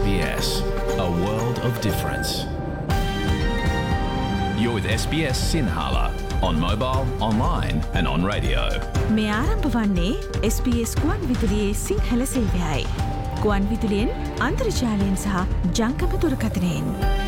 SBS, a world of difference. You're with SBS Sinhala on mobile, online and on radio. මේ ආරම්භ වන්නේ SBS ගුවන් විදුලියේ සිංහල සේවයයි. ගුවන් විදුලියෙන් අන්තර්ජාලයෙන් සහ ජංගම දුරකථනයෙන්.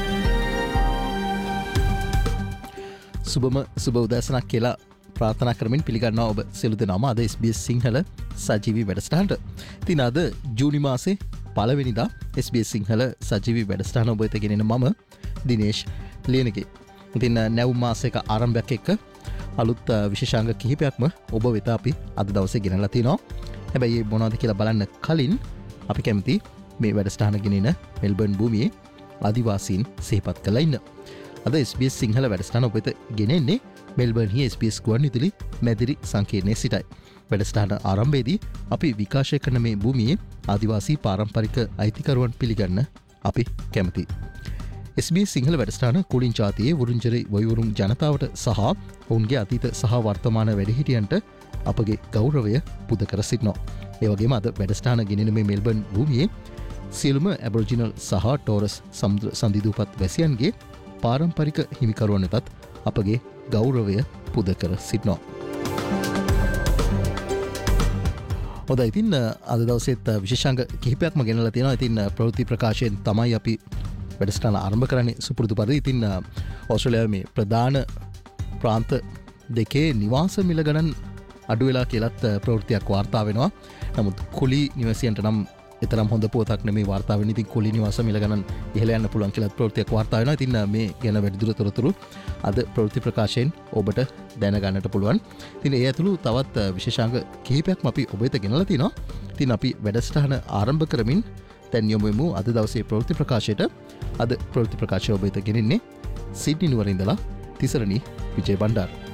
සුබ උදෑසනක් කියලා ප්‍රාර්ථනා කරමින් පිළිගන්නවා ඔබ සියලු දෙනාම අද SBS සිංහල සජීවී වැඩසටහනට. ඉතින් අද ජූනි මාසේ පළවෙනිදා SBS සිංහල සජීවී වැඩසටහන ඔබ වෙත ගෙනෙන මම දිනේෂ් ලියනගේ. ඉතින් නැවුම් මාසයක ආරම්භයක් එක්ක අලුත් විශේෂාංග කිහිපයක්ම ඔබ වෙත අපි අද දවසේ ගෙනලා තිනවා. හැබැයි මේ මොනවද කියලා බලන්න කලින් අපි කැමති මේ වැඩසටහන ගෙනෙන මෙල්බර්න් භූමියේ ආදිවාසීන් සිහිපත් කරලා ඉන්න. අද SBS සිංහල වැඩසටහන ඔබ වෙත ගෙනෙන්නේ මෙල්බර්න්හි SBS ගුවන් විදුලි මැදිරි සංකීර්ණයේ සිටයි. වැඩසටහන ආරම්භයේදී අපි විකාශය කරන මේ භූමියේ ආදිවාසී පාරම්පරික අයිතිකරුවන් පිළිගන්න අපි කැමති. SBS සිංහල වැඩසටහන කුලින් ජාතියේ වුරුංජරි වයුරුම් ජනතාවට සහ ඔවුන්ගේ අතීත සහ වර්තමාන වැඩිහිටියන්ට අපගේ ගෞරවය පුද කර සිටිනවා. ඒ වගේම අද වැඩසටහන ගෙනෙන මේ මෙල්බර්න් භූමියේ සියලුම ඇබොරිජිනල් සහ ටෝරස් සමුද්‍ර සංදිධූපත් වැසියන්ගේ පාරම්පරික හිමිකරුවනටත් අපගේ ගෞරවය පුද කර සිටිනවා. හොඳයි, ඉතින් අද දවසේත් විශේෂාංග කිහිපයක්ම ගෙනලා තියෙනවා. ඉතින් ප්‍රවෘත්ති ප්‍රකාශයෙන් තමයි අපි වැඩසටහන ආරම්භ කරන්නේ සුපුරුදු පරිදි. ඉතින් ඕස්ට්‍රේලියාවේ මේ ප්‍රධාන ප්‍රාන්ත දෙකේ නිවාස මිල ගණන් අඩු වෙලා කියලත් ප්‍රවෘත්තියක් වාර්තා වෙනවා. නමුත් කුලි නිවසියන්ට නම් එතරම් හොඳ පුවතක් නෙමේ වාර්තා වෙන්නේ. ඉතින් කුලි නිවාස මිල ගණන් ඉහළ යන්න පුළුවන් කියලත් ප්‍රවෘත්තියක් වාර්තා වෙනවා. ඉතින් මේ ගැන වැඩිදුර තොරතුරු අද ප්‍රවෘත්ති ප්‍රකාශයෙන් ඔබට දැනගන්නට පුළුවන්. ඉතින් ඒ ඇතුළු තවත් විශේෂාංග කිහිපයක්ම අපි ඔබ වෙත ගෙනලා තිනවා. ඉතින් අපි වැඩසටහන ආරම්භ කරමින් දැන් යොමු වෙමු අද දවසේ ප්‍රවෘත්ති ප්‍රකාශයට. අද ප්‍රවෘත්ති ප්‍රකාශය ඔබ වෙත ගෙනෙන්නේ සිඩ්නි නුවර ඉඳලා තිසරණී විජේ බණ්ඩාර.